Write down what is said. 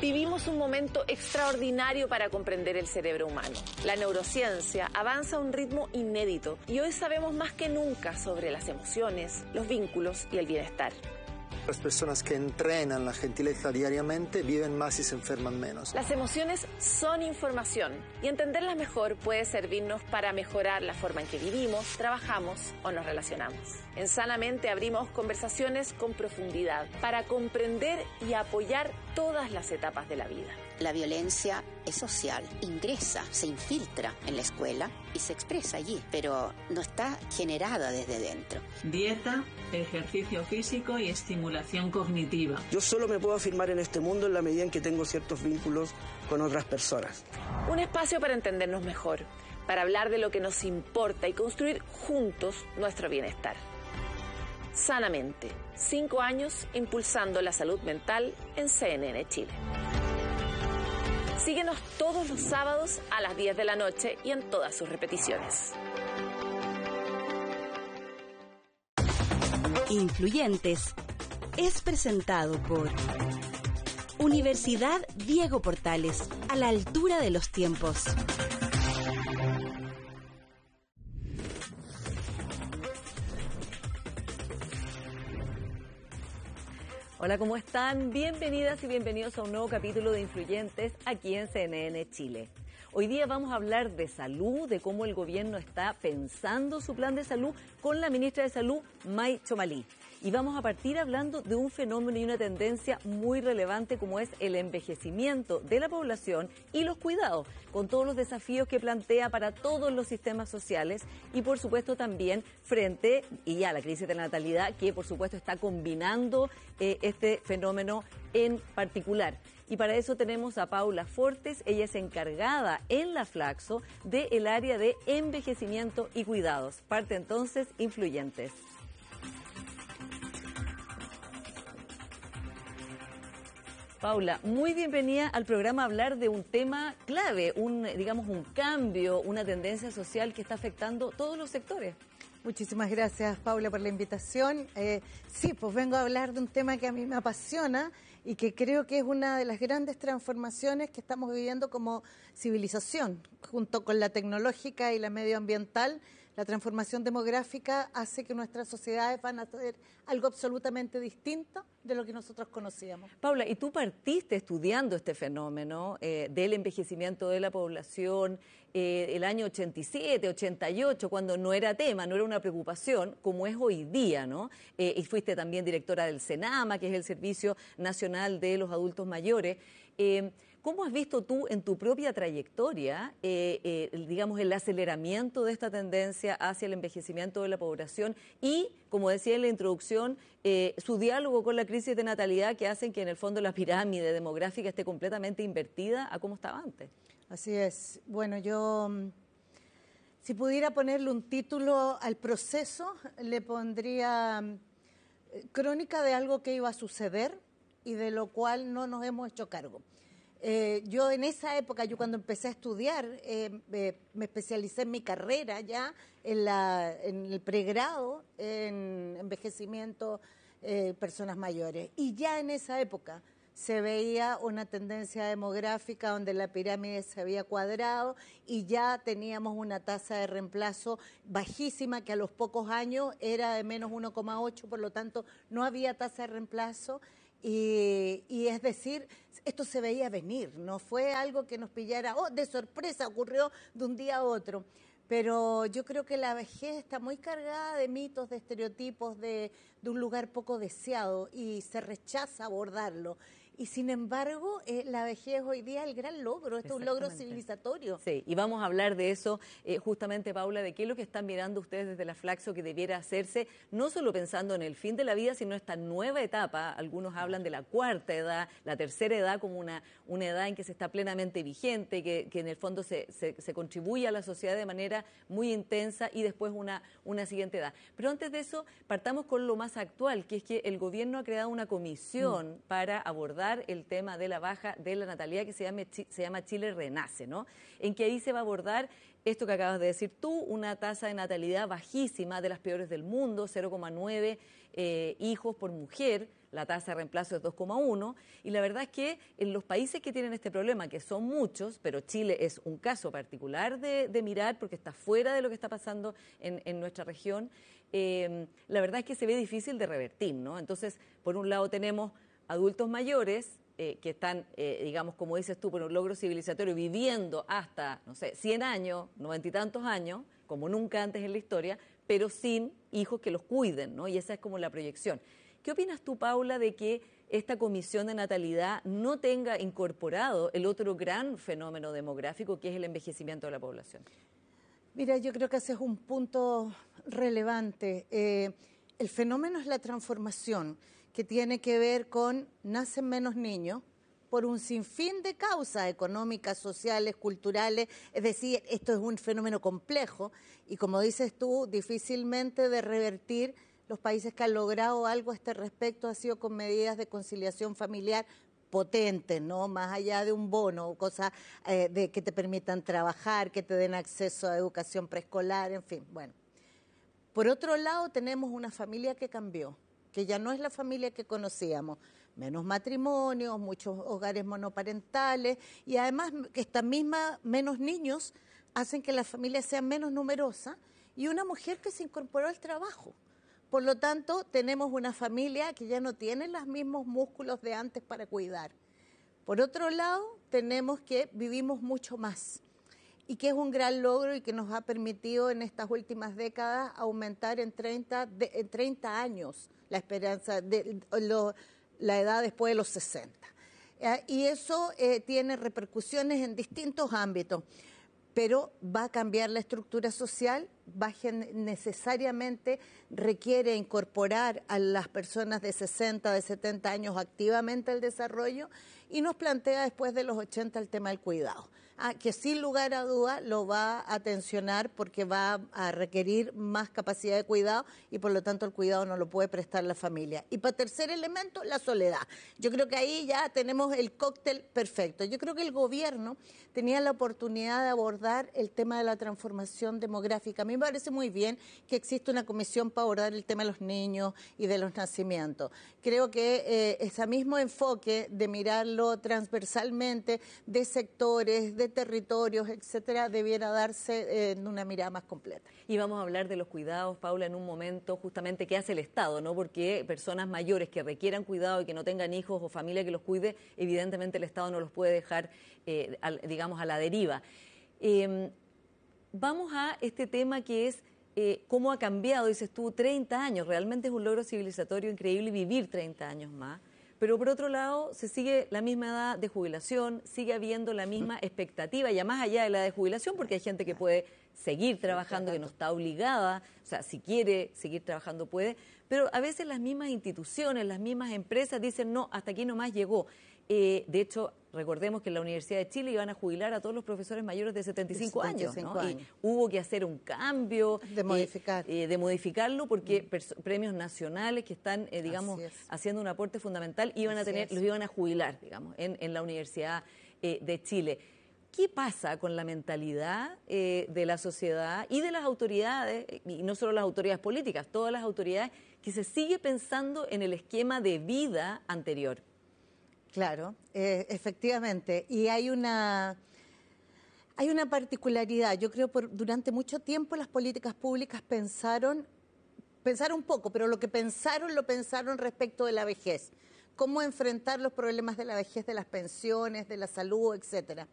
Vivimos un momento extraordinario para comprender el cerebro humano. La neurociencia avanza a un ritmo inédito y hoy sabemos más que nunca sobre las emociones, los vínculos y el bienestar. Las personas que entrenan la gentileza diariamente viven más y se enferman menos. Las emociones son información y entenderlas mejor puede servirnos para mejorar la forma en que vivimos, trabajamos o nos relacionamos. En Sanamente abrimos conversaciones con profundidad para comprender y apoyar todas las etapas de la vida. La violencia es social, ingresa, se infiltra en la escuela y se expresa allí, pero no está generada desde dentro. Dieta, ejercicio físico y estimulación cognitiva. Yo solo me puedo afirmar en este mundo en la medida en que tengo ciertos vínculos con otras personas. Un espacio para entendernos mejor, para hablar de lo que nos importa y construir juntos nuestro bienestar. Sanamente, 5 años impulsando la salud mental en CNN Chile. Síguenos todos los sábados a las 10 de la noche y en todas sus repeticiones. Influyentes es presentado por Universidad Diego Portales, a la altura de los tiempos. Hola, ¿cómo están? Bienvenidas y bienvenidos a un nuevo capítulo de Influyentes aquí en CNN Chile. Hoy día vamos a hablar de salud, de cómo el gobierno está pensando su plan de salud con la ministra de Salud, May Chomalí. Y vamos a partir hablando de un fenómeno y una tendencia muy relevante como es el envejecimiento de la población y los cuidados, con todos los desafíos que plantea para todos los sistemas sociales y por supuesto también frente a la crisis de la natalidad que por supuesto está combinando este fenómeno en particular. Y para eso tenemos a Paula Fortes, ella es encargada en la Flaxo del área de envejecimiento y cuidados. Parte entonces Influyentes. Paula, muy bienvenida al programa a hablar de un tema clave, un cambio, una tendencia social que está afectando todos los sectores. Muchísimas gracias, Paula, por la invitación. Sí, pues vengo a hablar de un tema que a mí me apasiona y que creo que es una de las grandes transformaciones que estamos viviendo como civilización, junto con la tecnológica y la medioambiental. La transformación demográfica hace que nuestras sociedades van a ser algo absolutamente distinto de lo que nosotros conocíamos. Paula, y tú partiste estudiando este fenómeno del envejecimiento de la población el año 87, 88, cuando no era tema, no era una preocupación, como es hoy día, ¿no? Y fuiste también directora del SENAMA, que es el Servicio Nacional de los Adultos Mayores. ¿Cómo has visto tú en tu propia trayectoria, el aceleramiento de esta tendencia hacia el envejecimiento de la población y, como decía en la introducción, su diálogo con la crisis de natalidad que hacen que en el fondo la pirámide demográfica esté completamente invertida a cómo estaba antes? Así es. Bueno, yo, si pudiera ponerle un título al proceso, le pondría crónica de algo que iba a suceder y de lo cual no nos hemos hecho cargo. Yo en esa época, yo cuando empecé a estudiar, me especialicé en mi carrera ya, en el pregrado, en envejecimiento, personas mayores. Y ya en esa época se veía una tendencia demográfica donde la pirámide se había cuadrado y ya teníamos una tasa de reemplazo bajísima que a los pocos años era de menos 1,8, por lo tanto no había tasa de reemplazo. Y es decir, esto se veía venir, no fue algo que nos pillara, de sorpresa, ocurrió de un día a otro. Pero yo creo que la vejez está muy cargada de mitos, de estereotipos, de un lugar poco deseado y se rechaza abordarlo. Y sin embargo, la vejez hoy día es el gran logro, esto es un logro civilizatorio. Sí, y vamos a hablar de eso justamente, Paula, de qué es lo que están mirando ustedes desde la Flaxo que debiera hacerse, no solo pensando en el fin de la vida, sino esta nueva etapa. Algunos hablan de la cuarta edad, la tercera edad como una edad en que se está plenamente vigente, que en el fondo se contribuye a la sociedad de manera muy intensa y después una siguiente edad. Pero antes de eso, partamos con lo más actual, que es que el gobierno ha creado una comisión para abordar el tema de la baja de la natalidad que se llama Chile Renace, ¿no? En que ahí se va a abordar esto que acabas de decir tú, una tasa de natalidad bajísima, de las peores del mundo, 0,9 hijos por mujer, la tasa de reemplazo es 2,1, y la verdad es que en los países que tienen este problema, que son muchos, pero Chile es un caso particular de mirar porque está fuera de lo que está pasando en nuestra región, la verdad es que se ve difícil de revertir, ¿no? Entonces, por un lado tenemos adultos mayores que están, digamos, como dices tú, por un logro civilizatorio, viviendo hasta, no sé, 100 años, 90 y tantos años, como nunca antes en la historia, pero sin hijos que los cuiden, ¿no? Y esa es como la proyección. ¿Qué opinas tú, Paula, de que esta comisión de natalidad no tenga incorporado el otro gran fenómeno demográfico, que es el envejecimiento de la población? Mira, yo creo que ese es un punto relevante. El fenómeno es la transformación, que tiene que ver con nacen menos niños por un sinfín de causas económicas, sociales, culturales. Es decir, esto es un fenómeno complejo y, como dices tú, difícilmente de revertir. Los países que han logrado algo a este respecto ha sido con medidas de conciliación familiar potentes, ¿no? Más allá de un bono, cosas de que te permitan trabajar, que te den acceso a educación preescolar, en fin, bueno. Por otro lado, tenemos una familia que cambió, que ya no es la familia que conocíamos. Menos matrimonios, muchos hogares monoparentales y además esta misma menos niños hacen que las familias sean menos numerosas y una mujer que se incorporó al trabajo. Por lo tanto, tenemos una familia que ya no tiene los mismos músculos de antes para cuidar. Por otro lado, tenemos que vivimos mucho más y que es un gran logro y que nos ha permitido en estas últimas décadas aumentar en 30 años la esperanza de la edad después de los 60. Y eso tiene repercusiones en distintos ámbitos, pero va a cambiar la estructura social, necesariamente requiere incorporar a las personas de 60, de 70 años activamente al desarrollo y nos plantea después de los 80 el tema del cuidado. Que sin lugar a duda lo va a tensionar porque va a requerir más capacidad de cuidado y por lo tanto el cuidado no lo puede prestar la familia. Y para tercer elemento, la soledad. Yo creo que ahí ya tenemos el cóctel perfecto. Yo creo que el gobierno tenía la oportunidad de abordar el tema de la transformación demográfica. A mí me parece muy bien que existe una comisión para abordar el tema de los niños y de los nacimientos. Creo que ese mismo enfoque de mirarlo transversalmente, de sectores, de territorios, etcétera, debiera darse en una mirada más completa. Y vamos a hablar de los cuidados, Paula, en un momento justamente qué hace el Estado, ¿no? Porque personas mayores que requieran cuidado y que no tengan hijos o familia que los cuide, evidentemente el Estado no los puede dejar, digamos, a la deriva. Vamos a este tema que es cómo ha cambiado, dices tú, 30 años. Realmente es un logro civilizatorio increíble vivir 30 años más. Pero por otro lado, se sigue la misma edad de jubilación, sigue habiendo la misma expectativa, ya más allá de la edad de jubilación, porque hay gente que puede seguir trabajando, que no está obligada, o sea, si quiere seguir trabajando puede, pero a veces las mismas instituciones, las mismas empresas dicen, no, hasta aquí nomás llegó. De hecho, recordemos que en la Universidad de Chile iban a jubilar a todos los profesores mayores de 75 años, ¿no? Y hubo que hacer un cambio de modificarlo porque premios nacionales que están, digamos, haciendo un aporte fundamental los iban a jubilar, digamos, en la Universidad de Chile. ¿Qué pasa con la mentalidad de la sociedad y de las autoridades, y no solo las autoridades políticas, todas las autoridades, que se sigue pensando en el esquema de vida anterior? Claro, efectivamente. Y hay una particularidad. Yo creo que durante mucho tiempo las políticas públicas pensaron poco, pero lo pensaron respecto de la vejez. Cómo enfrentar los problemas de la vejez, de las pensiones, de la salud, etcétera.